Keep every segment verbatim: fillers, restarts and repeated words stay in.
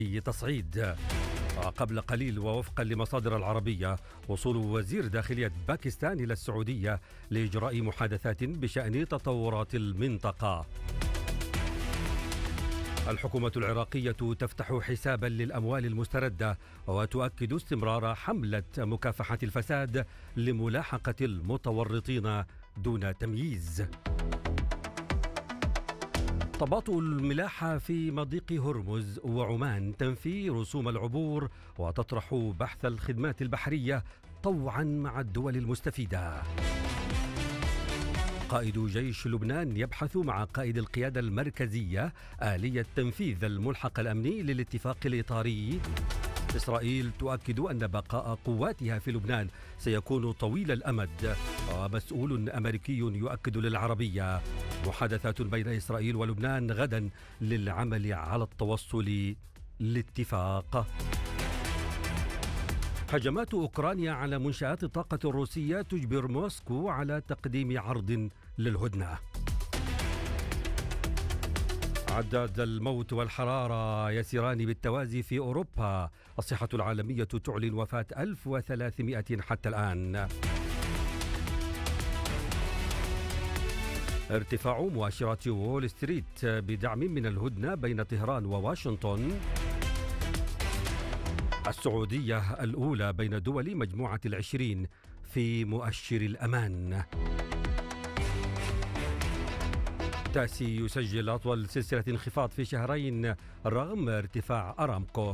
تصعيد. قبل قليل ووفقا لمصادر العربية، وصول وزير داخلية باكستان إلى السعودية لإجراء محادثات بشأن تطورات المنطقة. الحكومة العراقية تفتح حسابا للأموال المستردة وتؤكد استمرار حملة مكافحة الفساد لملاحقة المتورطين دون تمييز. تباطؤ الملاحة في مضيق هرمز وعمان تنفي رسوم العبور وتطرح بحث الخدمات البحرية طوعا مع الدول المستفيدة. قائد جيش لبنان يبحث مع قائد القيادة المركزية آلية تنفيذ الملحق الأمني للاتفاق الإطاري. إسرائيل تؤكد أن بقاء قواتها في لبنان سيكون طويل الأمد. ومسؤول أمريكي يؤكد للعربية محادثات بين إسرائيل ولبنان غدا للعمل على التوصل لاتفاق. هجمات أوكرانيا على منشآت الطاقة الروسية تجبر موسكو على تقديم عرض للهدنة. عداد الموت والحرارة يسيران بالتوازي في أوروبا. الصحة العالمية تعلن وفاة ألف وثلاثمائة حتى الآن. ارتفاع مؤشرات وول ستريت بدعم من الهدنة بين طهران وواشنطن. السعودية الأولى بين دول مجموعة العشرين في مؤشر الأمان. تاسي يسجل أطول سلسلة انخفاض في شهرين رغم ارتفاع أرامكو.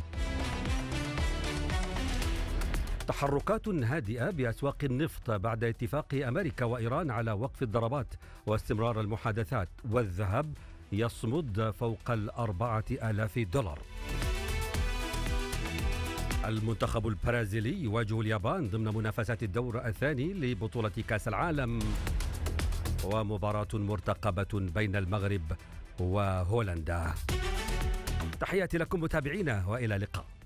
تحركات هادئة بأسواق النفط بعد اتفاق أمريكا وإيران على وقف الضربات واستمرار المحادثات، والذهب يصمد فوق الأربعة آلاف دولار. المنتخب البرازيلي يواجه اليابان ضمن منافسات الدور الثاني لبطولة كأس العالم. ومباراة مرتقبة بين المغرب وهولندا. تحياتي لكم متابعينا وإلى اللقاء.